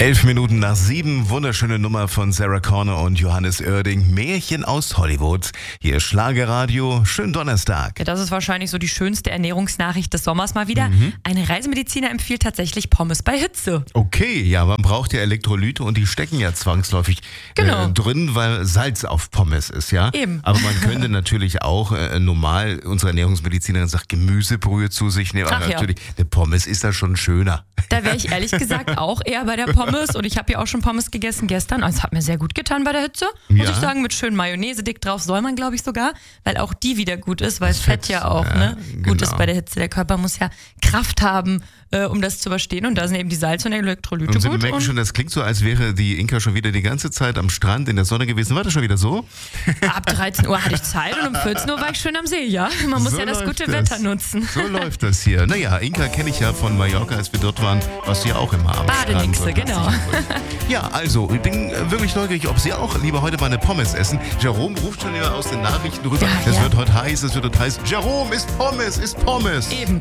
11:11, wunderschöne Nummer von Sarah Connor und Johannes Oerding, Märchen aus Hollywood. Hier Schlagerradio, schönen Donnerstag. Ja, das ist wahrscheinlich so die schönste Ernährungsnachricht des Sommers mal wieder. Ein Reisemediziner empfiehlt tatsächlich Pommes bei Hitze. Okay, ja, man braucht ja Elektrolyte und die stecken ja zwangsläufig drin, weil Salz auf Pommes ist, ja. Eben. Aber man könnte natürlich auch normal, unsere Ernährungsmedizinerin sagt, Gemüsebrühe zu sich nehmen. Aber natürlich, eine Pommes ist da schon schöner. Da wäre ich ehrlich gesagt auch eher bei der Pommes. Und ich habe ja auch schon Pommes gegessen gestern. Also es hat mir sehr gut getan bei der Hitze. Muss ich sagen, mit schön Mayonnaise dick drauf soll man, glaube ich, sogar. Weil auch die wieder gut ist, weil das Fett ja auch gut ist bei der Hitze. Der Körper muss ja Kraft haben, um das zu überstehen. Und da sind eben die Salz- und Elektrolyte und Sie gut. merken schon, das klingt so, als wäre die Inka schon wieder die ganze Zeit am Strand in der Sonne gewesen. War das schon wieder so? Ab 13 Uhr hatte ich Zeit und um 14 Uhr war ich schön am See, ja. Man muss So ja das läuft gute Wetter nutzen. So läuft das hier. Naja, Inka kenne ich ja von Mallorca, als wir dort waren, warst du ja auch immer am Badenixe, Strand. genau. Ja, also, ich bin wirklich neugierig, ob Sie auch lieber heute mal eine Pommes essen. Jerome ruft schon wieder aus den Nachrichten rüber. Ja, es wird heute heiß, es wird heute heiß. Jerome, ist Pommes, ist Pommes. Eben,